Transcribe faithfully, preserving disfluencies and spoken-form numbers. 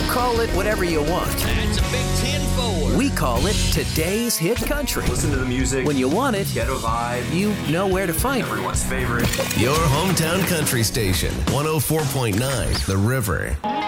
call it whatever you want. That's a big ten four. We call it Today's Hit Country. Listen to the music. When you want it, Ghetto vibe. you know where to find it. Everyone's favorite. Your hometown country station, one oh four point nine The River.